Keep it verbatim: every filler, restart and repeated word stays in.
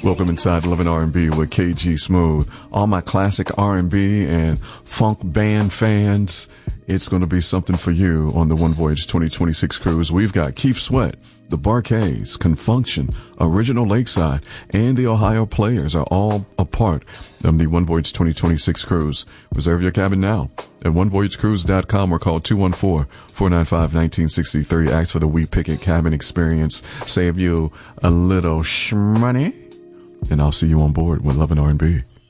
Welcome inside Love and R and B with K G Smooth. All my classic R and B and funk band fans, it's going to be something for you on the One Voyage twenty twenty-six cruise. We've got Keith Sweat, the Bar-Kays, Confunction, Original Lakeside, and the Ohio Players are all a part of the One Voyage twenty twenty-six cruise. Reserve your cabin now at one voyage cruise dot com or call two one four, four nine five, one nine six three. Ask for the We Picket Cabin Experience. Save you a little shmoney. And I'll see you on board with Love and R and B.